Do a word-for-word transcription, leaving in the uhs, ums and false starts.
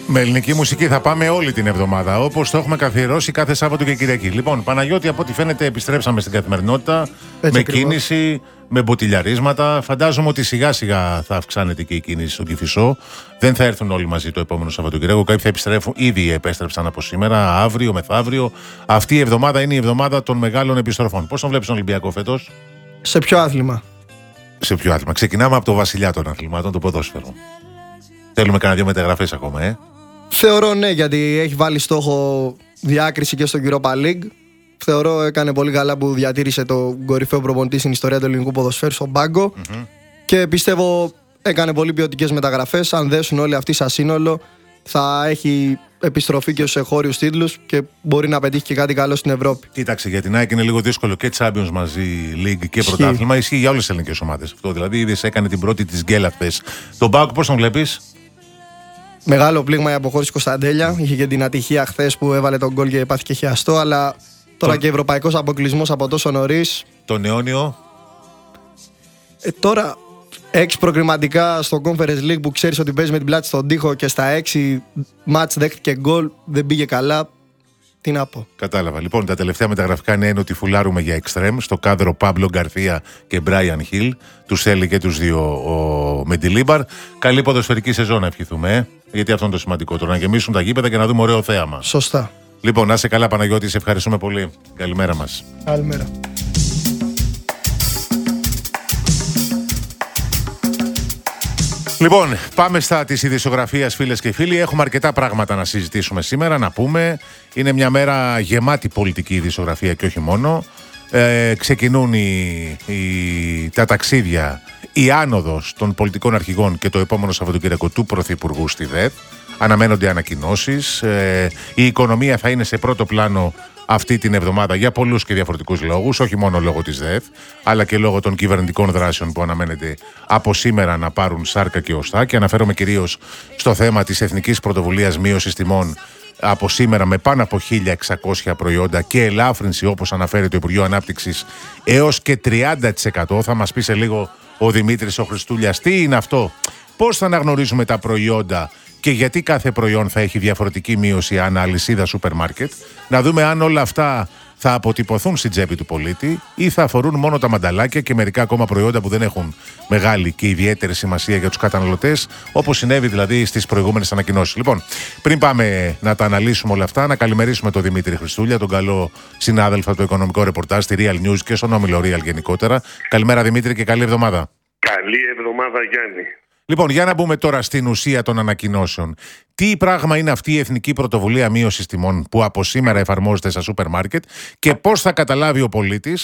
Με ελληνική μουσική θα πάμε όλη την εβδομάδα, όπως το έχουμε καθιερώσει κάθε Σάββατο και Κυριακή. Λοιπόν, Παναγιώτη, από ό,τι φαίνεται, επιστρέψαμε στην καθημερινότητα. Έτσι με ακριβώς. κίνηση, με μποτιλιαρίσματα. Φαντάζομαι ότι σιγά σιγά θα αυξάνεται και η κίνηση στον Κηφισό. Δεν θα έρθουν όλοι μαζί το επόμενο Σαββατοκύριακο. Κάποιοι θα επιστρέφουν, ήδη επέστρεψαν από σήμερα, αύριο, μεθαύριο. Αυτή η εβδομάδα είναι η εβδομάδα των μεγάλων επιστροφών. Πώς τον βλέπεις τον Ολυμπιακό φέτος? Σε ποιο άθλημα? Σε ποιο άθλημα? Ξεκινάμε από το βασιλιά των αθλημάτων, το ποδόσφαιρο. Θέλουμε κανένα δύο μεταγραφές ακόμα, ε. Θεωρώ ναι, γιατί έχει βάλει στόχο διάκριση και στο Europa League. Θεωρώ έκανε πολύ καλά που διατήρησε τον κορυφαίο προπονητή στην ιστορία του ελληνικού ποδοσφαίρου στον πάγκο. Mm-hmm. Και πιστεύω έκανε πολύ ποιοτικές μεταγραφές. Αν δέσουν όλοι αυτοί σαν σύνολο, θα έχει επιστροφή και στους εγχώριους τίτλους και μπορεί να πετύχει και κάτι καλό στην Ευρώπη. Κοίταξε, για την ΑΕΚ είναι λίγο δύσκολο και Champions μαζί, League και πρωτάθλημα. Ισχύει για όλες τις ελληνικές ομάδες αυτό. Δηλαδή, είδες, έκανε την πρώτη της γκέλα χθες. Τον ΠΑΟΚ πώς τον βλέπεις? Μεγάλο πλήγμα η αποχώρηση Κωνσταντέλια. Είχε και την ατυχία χθες που έβαλε τον γκολ και πάθηκε χιαστό. Αλλά τώρα Το... και ευρωπαϊκός αποκλεισμός από τόσο νωρίς. Τον αιώνιο. Ε, τώρα έξι προκριματικά στο Conference League που ξέρεις ότι παίζει με την πλάτη στον τοίχο και στα έξι μάτς δέχτηκε γκολ, δεν πήγε καλά. Τι να πω. Κατάλαβα. Λοιπόν, τα τελευταία μεταγραφικά είναι ότι φουλάρουμε για εξτρέμ στο κάδρο Πάμπλο Γκαρθία και Μπράιαν Χιλ. Τους θέλει και τους δύο ο Μεντιλίμπαρ. Καλή ποδοσφαιρική σεζόν να ευχηθούμε, ε? Γιατί αυτό είναι το σημαντικότερο. Να γεμίσουν τα γήπεδα και να δούμε ωραίο θέαμα. Σωστά. Λοιπόν, να είσαι καλά, Παναγιώτη, σε ευχαριστούμε πολύ. Καλημέρα μας. Καλημέρα. Λοιπόν, πάμε στα της ειδησιογραφίας, φίλες και φίλοι. Έχουμε αρκετά πράγματα να συζητήσουμε σήμερα, να πούμε. Είναι μια μέρα γεμάτη πολιτική ειδησιογραφία και όχι μόνο. Ε, ξεκινούν οι, οι, τα ταξίδια, η άνοδος των πολιτικών αρχηγών και το επόμενο Σαββατοκύριακο του Πρωθυπουργού στη ΔΕΔ. Αναμένονται ανακοινώσεις. Ε, η οικονομία θα είναι σε πρώτο πλάνο αυτή την εβδομάδα για πολλούς και διαφορετικούς λόγους, όχι μόνο λόγω της ΔΕΔ, αλλά και λόγω των κυβερνητικών δράσεων που αναμένεται από σήμερα να πάρουν σάρκα και οστά. Και αναφέρομαι κυρίως στο θέμα της Εθνικής Πρωτοβουλίας Μείωσης Τιμών από σήμερα με πάνω από χίλια εξακόσια προϊόντα και ελάφρυνση, όπως αναφέρει το Υπουργείο Ανάπτυξης, έως και τριάντα τοις εκατό. Θα μας πει σε λίγο ο Δημήτρης ο Χριστούλιας τι είναι αυτό, πώς θα αναγνωρίζουμε τα προϊόντα και γιατί κάθε προϊόν θα έχει διαφορετική μείωση ανά αλυσίδα σούπερ μάρκετ. Να δούμε αν όλα αυτά θα αποτυπωθούν στην τσέπη του πολίτη ή θα αφορούν μόνο τα μανταλάκια και μερικά ακόμα προϊόντα που δεν έχουν μεγάλη και ιδιαίτερη σημασία για τους καταναλωτές, όπως συνέβη δηλαδή στις προηγούμενες ανακοινώσεις. Λοιπόν, πριν πάμε να τα αναλύσουμε όλα αυτά, να καλημερίσουμε τον Δημήτρη Χριστούλια, τον καλό συνάδελφο του οικονομικό ρεπορτάζ στη Real News και στον όμιλο Real γενικότερα. Καλημέρα Δημήτρη και καλή εβδομάδα. Καλή εβδομάδα, Γιάννη. Λοιπόν, για να μπούμε τώρα στην ουσία των ανακοινώσεων. Τι πράγμα είναι αυτή η Εθνική Πρωτοβουλία Μείωσης Τιμών που από σήμερα εφαρμόζεται στα σούπερ μάρκετ και πώς θα καταλάβει ο πολίτης